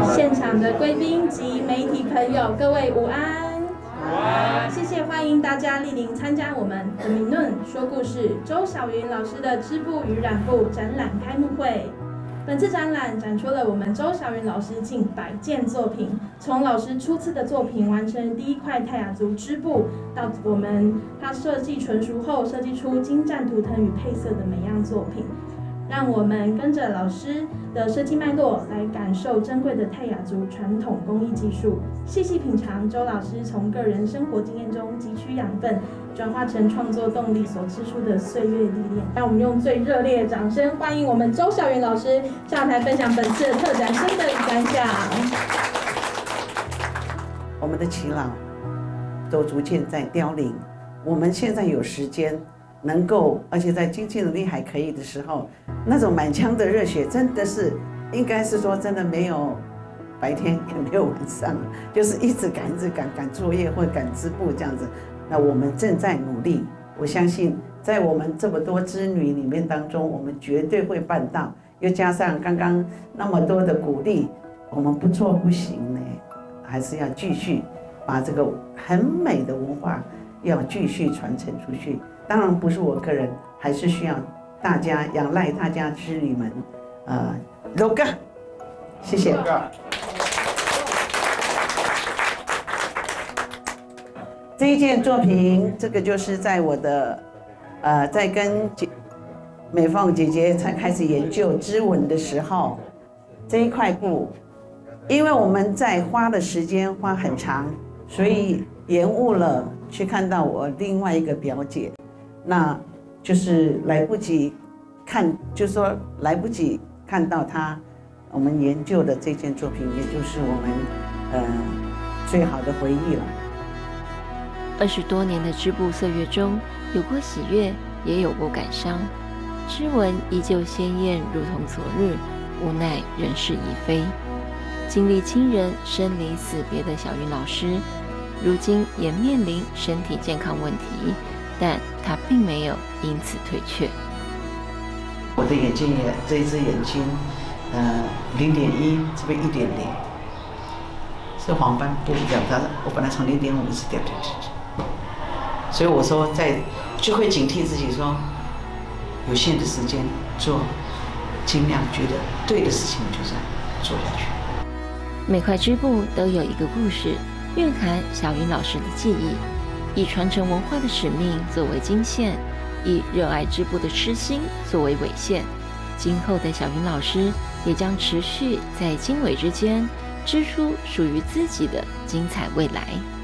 现场的贵宾及媒体朋友，各位午安。谢谢，欢迎大家莅临参加我们的评论说故事周小云老师的织布与染布展览开幕会。本次展览展出了我们周小云老师近100件作品，从老师初次的作品完成第一块泰雅族织布，到他设计纯熟后设计出精湛图腾与配色的每样作品。让我们跟着老师的设计脉络来感受珍贵的泰雅族传统工艺技术，细细品尝周老师从个人生活经验中汲取养分，转化成创作动力所吃出的岁月历练。让我们用最热烈的掌声欢迎我们周小云老师上台分享本次的特展心得与感想。 我们的耆老都逐渐在凋零，我们现在有时间能够，而且在经济能力还可以的时候，那种满腔的热血真的是，应该是说真的没有白天也没有晚上，就是一直赶作业或赶织布这样子。那我们正在努力，我相信在我们这么多织女里面当中，我们绝对会办到。又加上刚刚那么多的鼓励，我们不做不行呢，还是要继续把这个很美的文化要继续传承出去。当然不是我个人，还是需要大家仰赖大家织女们，罗嘎，谢谢。这一件作品，这个就是在我的在跟美凤姐姐才开始研究织纹的时候，这一块布，因为我们在花的时间花很长，所以延误了去看到我另外一个表姐。那就是来不及看，就是说来不及看到我们研究的这件作品，也就是我们最好的回忆了。 20多年的织布岁月中，有过喜悦，也有过感伤。织纹依旧鲜艳，如同昨日，无奈人事已非。经历亲人生离死别的小云老师，如今也面临身体健康问题。但他并没有因此退却。 我的眼睛也这一只眼睛，0.1这边1.0，是黄斑部掉的。我本来从0.5一直掉，所以我说就会警惕自己说，有限的时间做，尽量觉得对的事情就是做下去。 每块织布都有一个故事，蕴含小云老师的记忆。以传承文化的使命作为经线，以热爱织布的痴心作为尾线，今后的小云老师也将持续在经纬之间织出属于自己的精彩未来。